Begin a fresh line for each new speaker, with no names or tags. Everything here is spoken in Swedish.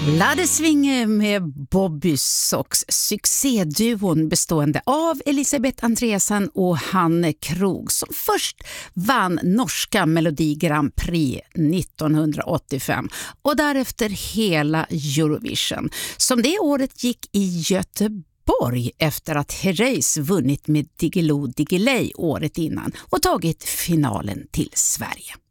Ladesvinge med Bobby Sox, succéduon bestående av Elisabeth Andreasson och Hanne Krog som först vann norska Melodi Grand Prix 1985 och därefter hela Eurovision som det året gick i Göteborg efter att Herreys vunnit med Diggiloo Diggiley året innan och tagit finalen till Sverige.